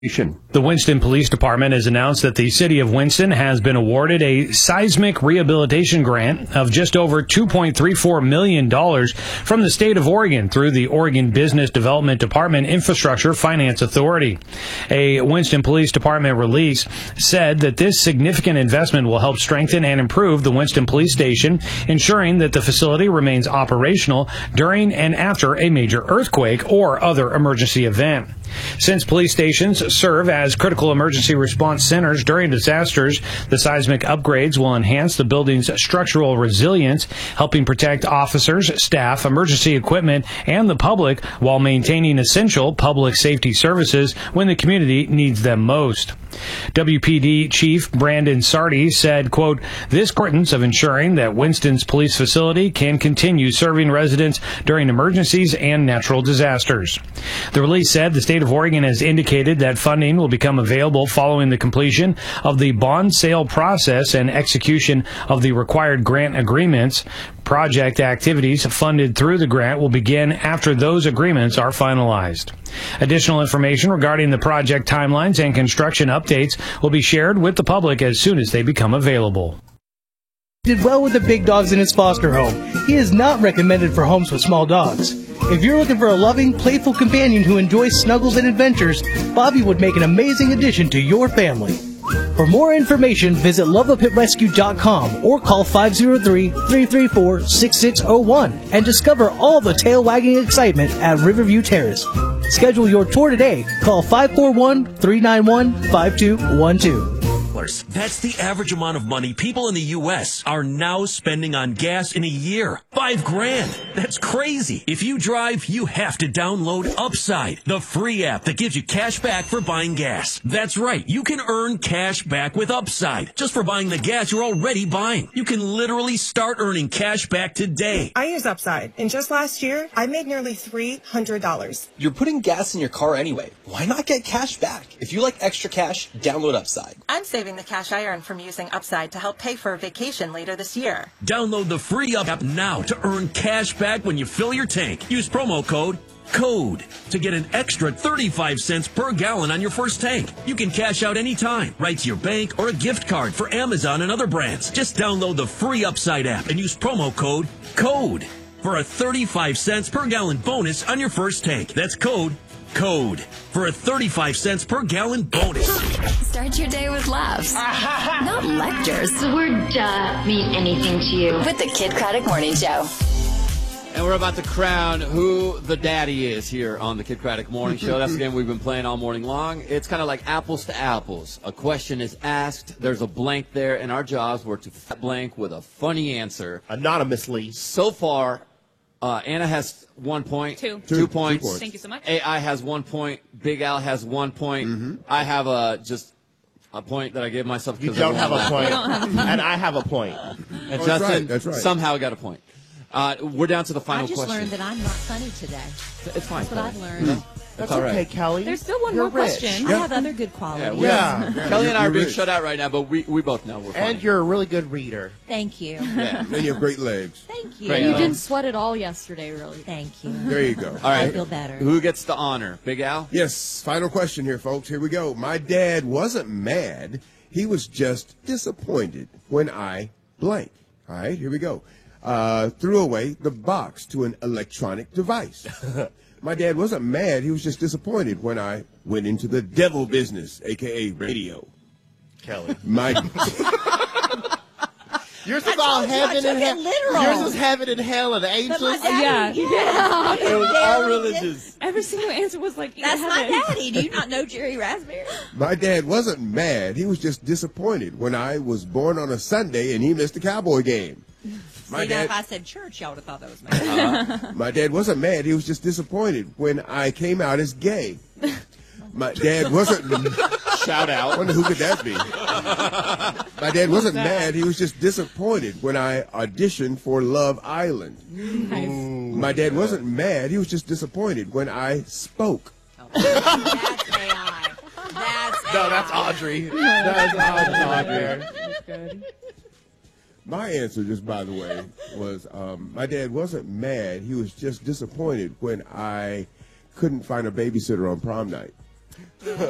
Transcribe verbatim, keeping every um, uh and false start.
The Winston Police Department has announced that the city of Winston has been awarded a seismic rehabilitation grant of just over two point three four million dollars from the state of Oregon through the Oregon Business Development Department Infrastructure Finance Authority. A Winston Police Department release said that this significant investment will help strengthen and improve the Winston Police Station, ensuring that the facility remains operational during and after a major earthquake or other emergency event. Since police stations serve as critical emergency response centers during disasters, the seismic upgrades will enhance the building's structural resilience, helping protect officers, staff, emergency equipment, and the public while maintaining essential public safety services when the community needs them most. W P D Chief Brandon Sardi said, quote, "This importance of ensuring that Winston's police facility can continue serving residents during emergencies and natural disasters." The release said the state of Oregon has indicated that funding will become available following the completion of the bond sale process and execution of the required grant agreements. Project activities funded through the grant will begin after those agreements are finalized. Additional information regarding the project timelines and construction updates will be shared with the public as soon as they become available. Did well with the big dogs in his foster home. He is not recommended for homes with small dogs. If you're looking for a loving, playful companion who enjoys snuggles and adventures, Bobby would make an amazing addition to your family. For more information, visit love a pet rescue dot com or call five oh three, three three four, six six oh one and discover all the tail-wagging excitement at Riverview Terrace. Schedule your tour today. Call five four one, three nine one, five two one two. That's the average amount of money people in the U S are now spending on gas in a year. Five grand. That's crazy. If you drive, you have to download Upside, the free app that gives you cash back for buying gas. That's right. You can earn cash back with Upside just for buying the gas you're already buying. You can literally start earning cash back today. I use Upside, and just last year, I made nearly three hundred dollars. You're putting gas in your car anyway. Why not get cash back? If you like extra cash, download Upside. I'm saving the cash I earn from using Upside to help pay for a vacation later this year. Download the free app now to earn cash back when you fill your tank. Use promo code CODE to get an extra thirty-five cents per gallon on your first tank. You can cash out anytime, right to your bank or a gift card for Amazon and other brands. Just download the free Upside app and use promo code CODE for a thirty-five cents per gallon bonus on your first tank. That's code CODE for a thirty-five cents per gallon bonus. Start your day with laughs, not lectures. The word duh mean anything to you? With the Kid Craddock Morning Show. And we're about to crown who the daddy is here on the Kid Craddock Morning Show. That's the game we've been playing all morning long. It's kind of like apples to apples. A question is asked, there's a blank there, and our jobs were to fill that blank with a funny answer. Anonymously. So far, uh, Anna has one point. Two. Two, Two points. points. Thank you so much. A I has one point. Big Al has one point. Mm-hmm. I have a, just a point that I gave myself. You don't have a point. don't have a point. And I have a point. And Oh, Justin that's right, that's right. somehow got a point. Uh, we're down to the final I just question. learned that I'm not funny today. It's fine. That's what I've learned. That's, That's all right. okay, Kelly. There's still one You're more rich. question. I have other good qualities. Yeah, we- Yeah. Kelly and I are You're being rich. shut out right now, but we, we both know we're funny. And you're a really good reader. Thank you. Yeah. And you have great legs. Thank you. Great. You Yeah. didn't sweat at all yesterday, really. Thank you. There you go. All I right. feel better. Who gets the honor? Big Al? Yes, final question here, folks. Here we go. My dad wasn't mad. He was just disappointed when I blank. All right, here we go. Uh, threw away the box to an electronic device. My dad wasn't mad. He was just disappointed when I went into the devil business, a k a radio. Kelly. My Yours is all heaven and hell. literal. Yours is heaven and hell and angels. But my daddy, Yeah. yeah. It was all religious. Every single answer was like, That's my heaven. daddy. Do you not know Jerry Raspberry? My dad wasn't mad. He was just disappointed when I was born on a Sunday and he missed the Cowboy game. My See, now dad, if I said church, y'all would have thought that was my uh, my dad wasn't mad. He was just disappointed when I came out as gay. My dad wasn't. Shout I out. wonder who could that be. My dad wasn't mad. He was just disappointed when I auditioned for Love Island. Nice. My dad wasn't mad. He was just disappointed when I spoke. That's A I. That's No, that's Audrey. That's Audrey. That's good. My answer, just by the way, was um, my dad wasn't mad. He was just disappointed when I couldn't find a babysitter on prom night. That's